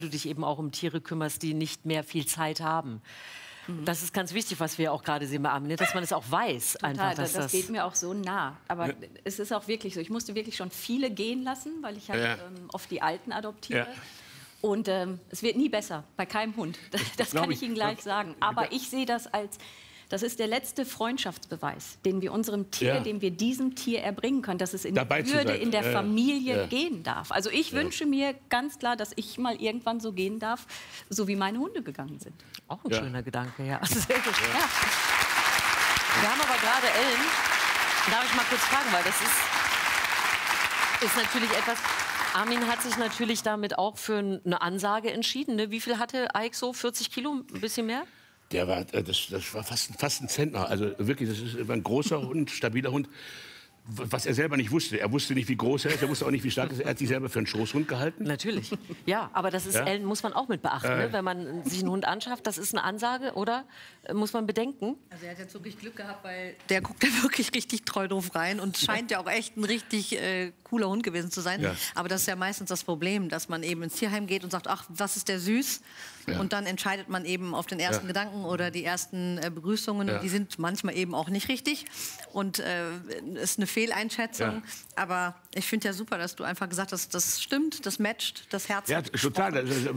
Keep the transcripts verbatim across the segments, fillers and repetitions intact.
du dich eben auch um Tiere kümmerst, die nicht mehr viel Zeit haben. Das ist ganz wichtig, was wir auch gerade sehen bei Armin, dass man es auch weiß. Total, einfach, dass das, das das geht mir auch so nah. Aber ja. es ist auch wirklich so. Ich musste wirklich schon viele gehen lassen, weil ich halt ja. ähm, oft die Alten adoptiere. Ja. Und ähm, es wird nie besser, bei keinem Hund. Das, das kann ich Ihnen gleich sagen. Aber ich sehe das als... Das ist der letzte Freundschaftsbeweis, den wir unserem Tier, ja. dem wir diesem Tier erbringen können, dass es in Dabei Würde in der ja. Familie ja. gehen darf. Also ich ja. wünsche mir ganz klar, dass ich mal irgendwann so gehen darf, so wie meine Hunde gegangen sind. Auch ein ja. schöner Gedanke, ja. Also sehr gut. Ja. Wir haben aber gerade Ellen, darf ich mal kurz fragen, weil das ist, ist natürlich etwas... Armin hat sich natürlich damit auch für eine Ansage entschieden. Ne? Wie viel hatte Ike so? vierzig Kilo? Ein bisschen mehr? Der war, das, das war fast, fast ein Zentner. Also wirklich, das ist ein großer Hund, stabiler Hund. Was er selber nicht wusste. Er wusste nicht, wie groß er ist. Er wusste auch nicht, wie stark er ist. Er hat sich selber für einen Schoßhund gehalten. Natürlich. Ja, aber das ist, ja. Ellen, muss man auch mit beachten. Äh. Ne? Wenn man sich einen Hund anschafft, das ist eine Ansage, oder? Muss man bedenken. Also er hat jetzt wirklich Glück gehabt, weil der guckt ja wirklich richtig treu drauf rein und scheint ja auch echt ein richtig äh, cooler Hund gewesen zu sein. Ja. Aber das ist ja meistens das Problem, dass man eben ins Tierheim geht und sagt, ach, was ist der süß? Ja. Und dann entscheidet man eben auf den ersten ja. Gedanken oder die ersten äh, Begrüßungen. Ja. Die sind manchmal eben auch nicht richtig. Und äh, ist eine Fehleinschätzung. Ja. Aber ich finde ja super, dass du einfach gesagt hast, das stimmt, das matcht, das Herz. Ja, total.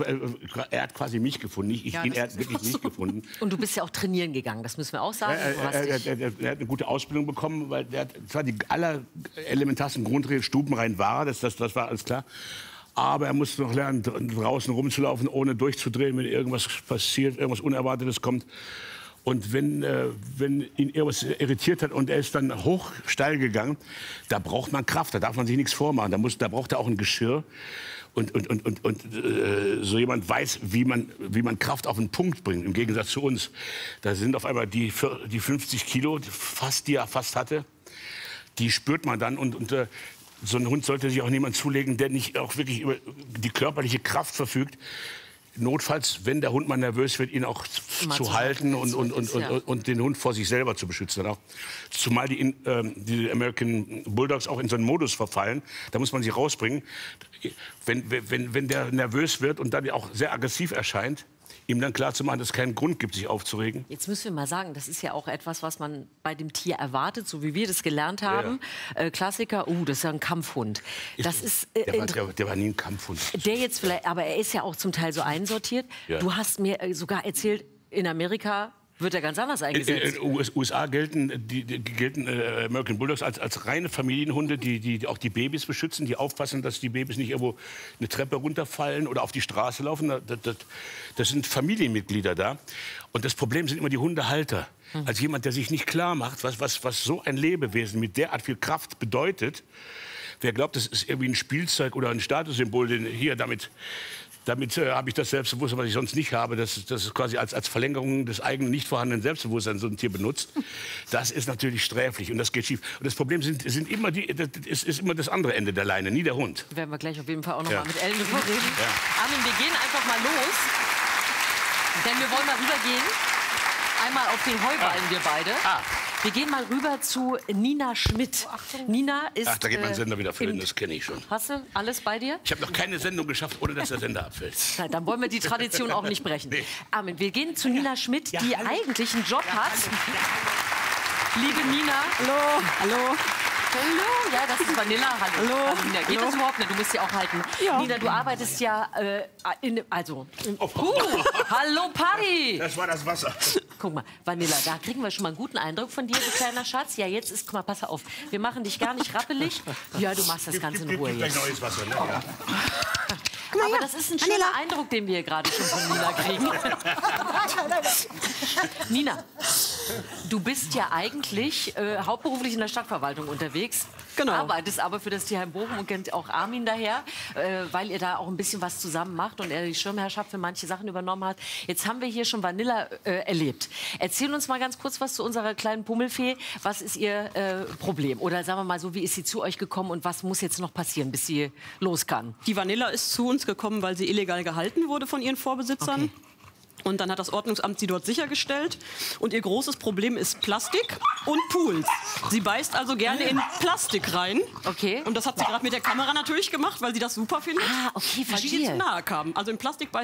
Er hat quasi mich gefunden, nicht ich ja, ihn, er hat wirklich mich gefunden. Und du bist ja auch trainieren gegangen, das müssen wir auch sagen. Er, er, er, er, er hat eine gute Ausbildung bekommen, weil er hat zwar die allerelementarsten Grundregeln, stubenrein war, das, das, das war alles klar. Aber er musste noch lernen, draußen rumzulaufen, ohne durchzudrehen, wenn irgendwas passiert, irgendwas Unerwartetes kommt. Und wenn, äh, wenn ihn irgendwas irritiert hat und er ist dann hoch steil gegangen, da braucht man Kraft, da darf man sich nichts vormachen. Da, muss, da braucht er auch ein Geschirr. Und, und, und, und, und äh, so jemand weiß, wie man, wie man Kraft auf den Punkt bringt, im Gegensatz zu uns. Da sind auf einmal die, die fünfzig Kilo, fast, die er fast hatte, die spürt man dann. Und, und äh, so ein Hund sollte sich auch niemand zulegen, der nicht auch wirklich über die körperliche Kraft verfügt. Notfalls, wenn der Hund mal nervös wird, ihn auch mal zu halten und, und, und, und, und den Hund vor sich selber zu beschützen. Auch. Zumal die, in, ähm, die American Bulldogs auch in so einen Modus verfallen, da muss man sie rausbringen. Wenn, wenn, wenn der nervös wird und dann auch sehr aggressiv erscheint, ihm dann klarzumachen, dass es keinen Grund gibt, sich aufzuregen. Jetzt müssen wir mal sagen, das ist ja auch etwas, was man bei dem Tier erwartet, so wie wir das gelernt haben. Ja. Äh, Klassiker, uh, das ist ja ein Kampfhund. Das ist, äh, der, war, der, der war nie ein Kampfhund. Der jetzt vielleicht, aber er ist ja auch zum Teil so einsortiert. Ja. Du hast mir äh, sogar erzählt, in Amerika wird er ganz anders eingesetzt. In den U S A gelten die, die gelten äh, American Bulldogs als, als reine Familienhunde, die, die auch die Babys beschützen, die aufpassen, dass die Babys nicht irgendwo eine Treppe runterfallen oder auf die Straße laufen. Das, das, das sind Familienmitglieder da. Und das Problem sind immer die Hundehalter. Hm. Als jemand, der sich nicht klar macht, was, was, was so ein Lebewesen mit derart viel Kraft bedeutet. Wer glaubt, das ist irgendwie ein Spielzeug oder ein Statussymbol, den hier damit... Damit äh, habe ich das Selbstbewusstsein, was ich sonst nicht habe, das, das ist quasi als, als Verlängerung des eigenen nicht vorhandenen Selbstbewusstseins so ein Tier benutzt. Das ist natürlich sträflich und das geht schief. Und das Problem sind, sind immer die, das ist, ist immer das andere Ende der Leine, nie der Hund. Werden wir gleich auf jeden Fall auch noch ja. mal mit Ellen drüber reden. Ja. Armin, wir gehen einfach mal los, denn wir wollen mal rübergehen. Einmal auf den Heuballen, ah. wir beide. Ah. Wir gehen mal rüber zu Nina Schmidt. Nina ist... Ach, da geht mein Sender wieder füllen, das kenne ich schon. Hast du alles bei dir? Ich habe noch keine Sendung geschafft, ohne dass der Sender abfällt. Na, dann wollen wir die Tradition auch nicht brechen. Nee. Armin, wir gehen zu Nina Schmidt, die ja, eigentlich einen Job ja, hat. Liebe Nina. Hallo. Hallo. Hallo, ja, das ist Vanilla. Hallo. Hallo. Hallo Nina. Geht Hallo. das überhaupt nicht? Du musst sie auch halten. Ja. Nina, du arbeitest ja äh, in, also. In, uh, hallo, Party. Das war das Wasser. Guck mal, Vanilla, da kriegen wir schon mal einen guten Eindruck von dir, du kleiner Schatz. Ja, jetzt ist, guck mal, pass auf, wir machen dich gar nicht rappelig. Ja, du machst das Ganze in Ruhe jetzt. Gleich neues Wasser, ne? Ja. Aber das ist ein schöner Vanilla. Eindruck, den wir gerade schon von Nina kriegen. Nina, du bist ja eigentlich äh, hauptberuflich in der Stadtverwaltung unterwegs. Genau. Arbeitest aber für das Tierheim Bochum und kennt auch Armin daher, äh, weil ihr da auch ein bisschen was zusammen macht und er die Schirmherrschaft für manche Sachen übernommen hat. Jetzt haben wir hier schon Vanilla äh, erlebt. Erzähl uns mal ganz kurz was zu unserer kleinen Pummelfee. Was ist ihr äh, Problem? Oder sagen wir mal so, wie ist sie zu euch gekommen und was muss jetzt noch passieren, bis sie los kann? Die Vanilla ist zu uns gekommen, weil sie illegal gehalten wurde von ihren Vorbesitzern. Okay. Und dann hat das Ordnungsamt sie dort sichergestellt. Und ihr großes Problem ist Plastik und Pools. Sie beißt also gerne in Plastik rein. Okay. Und das hat sie gerade mit der Kamera natürlich gemacht, weil sie das super findet. Ah, okay, weil die ihr zu nahe kamen. Also in Plastik beißt